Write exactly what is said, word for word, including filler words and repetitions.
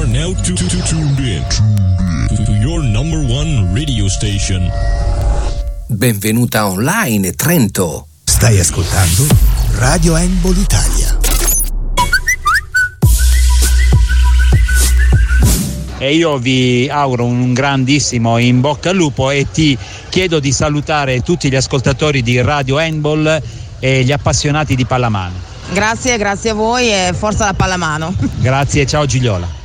are now to, to, to, tuned in to, to your number one radio station. Benvenuta online Trento. Stai ascoltando Radio Handball Italia. E io vi auguro un grandissimo in bocca al lupo e ti chiedo di salutare tutti gli ascoltatori di Radio Handball e gli appassionati di pallamano. Grazie, grazie a voi e forza la pallamano. Grazie, ciao Gigliola.